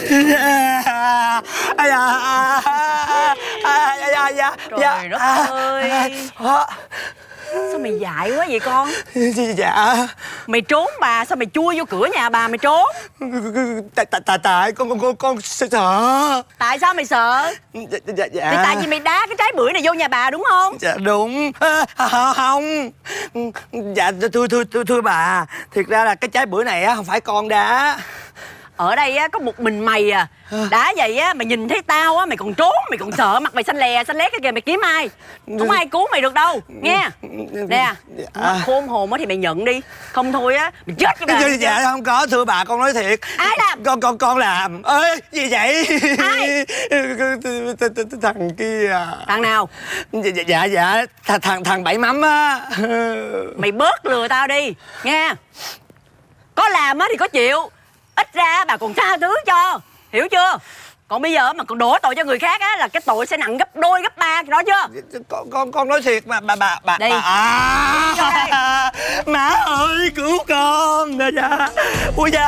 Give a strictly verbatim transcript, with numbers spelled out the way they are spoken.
Ây da, dạ, dạ, Trời đất ơi, sao mày dại quá vậy con? dạ. Mày trốn bà, sao mày chui vô cửa nhà bà mày trốn? Tại tại tại tại con con con con sợ. Tại sao mày sợ? Dạ, dạ, dạ. Thì tại vì mày đá cái trái bưởi này vô nhà bà đúng không? Dạ đúng. À, không. Dạ thưa thưa thưa thưa bà, thiệt ra là cái trái bưởi này á không phải con đá. Ở đây á có một mình mày à. Đã vậy á mày nhìn thấy tao á mày còn trốn, mày còn sợ, mặt mày xanh lè xanh lét cái kìa, mày kiếm ai? Không ai cứu mày được đâu nghe. Nè, mất khôn hồn á thì mày nhận đi, không thôi á mày chết với bà. Dạ không có, thưa bà, con nói thiệt. Ai làm? Con con con làm. Ê, gì vậy? Ai? Thằng kia. Thằng nào? Dạ dạ dạ thằng thằng thằng bảy mắm á. Mày bớt lừa tao đi nghe. Có làm á thì có chịu, ít ra bà còn tha thứ cho, hiểu chưa? Còn bây giờ mà còn đổ tội cho người khác á là cái tội sẽ nặng gấp đôi gấp ba, đó chưa? Con con con nói thiệt mà bà bà bà đi bà à. Má ơi cứu con. Dạ. Ui da.